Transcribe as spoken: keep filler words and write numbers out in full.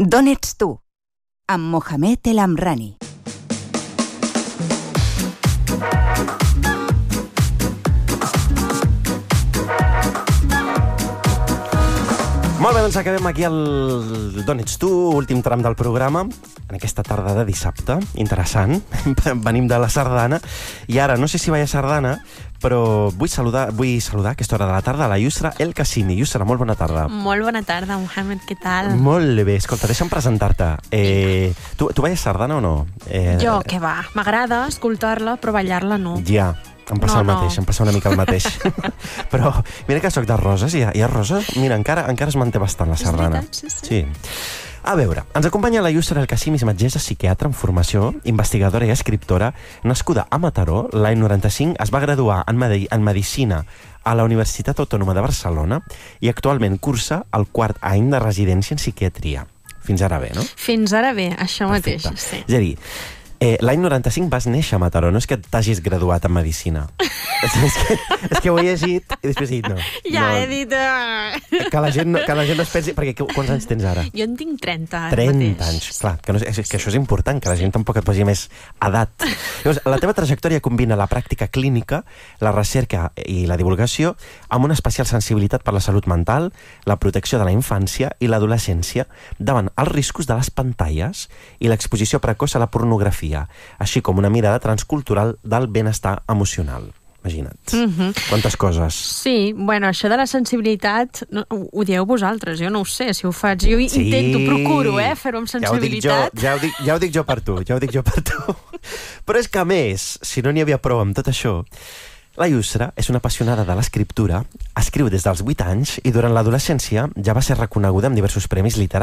D'on ets tu? Amb Mohamed El Amrani. Molt bé, doncs acabem aquí el D'on ets tu, últim tram del programa, en aquesta tarda de dissabte, interessant. Venim de la sardana, i ara, no sé si vaig a sardana, però vull saludar, vull saludar a aquesta hora de la tarda a la Yusra El Qasimi. Yusra, molt bona tarda. Molt bona tarda, Mohamed, què tal? Molt bé, escolta, deixa'm presentar-te. Eh, tu, tu veies sardana o no? Eh, jo, què va, m'agrada escoltar-la, però ballar-la no. Ja, em passa No, el mateix, no. em passa una mica el mateix. Però mira que soc de Roses, i a, i a Roses, mira, encara, encara es manté bastant la És sardana. veritat, sí, sí. Sí. A veure, ens acompanya la Yusra El Qasimi, metgessa, psiquiatra en formació, investigadora i escriptora, nascuda a Mataró. L'any noranta-cinc es va graduar en, Medi en Medicina a la Universitat Autònoma de Barcelona i actualment cursa el quart any de residència en psiquiatria. Fins ara bé, no? Fins ara bé, això Perfecte. mateix, sí. És a dir, eh, l'any noranta-cinc vas néixer a Mataró, no és que t'hagis graduat en Medicina. és, és, que, és que ho he llegit i després he dit no. Ja no, he dit... Uh... Que la, gent, no- que la gent no es pensi... Perquè que- quants anys tens ara? Jo en tinc trenta ara trenta mateix. anys, clar, que, no, és, és que això és important, que la gent tampoc et posi més edat. Llavors, la teva trajectòria combina la pràctica clínica, la recerca i la divulgació amb una especial sensibilitat per la salut mental, la protecció de la infància i l'adolescència davant els riscos de les pantalles i l'exposició precoç a la pornografia, així com una mirada transcultural del benestar emocional. Imagina't. Mhm. Quantes coses. Sí, bueno, això de la sensibilitat no, ho, ho dieu vosaltres, jo no ho sé si ho faig. Jo Sí. intento, procuro, eh, fer-ho amb Ja ho dic jo, sensibilitat. ja ho dic, ja ho dic jo per tu, ja ho dic jo per tu. Però és que, a més, si no n'hi havia prou amb tot això, la Yusra és una apassionada de l'escriptura, escriu des dels vuit anys i durant l'adolescència ja va ser reconeguda amb diversos premis literaris.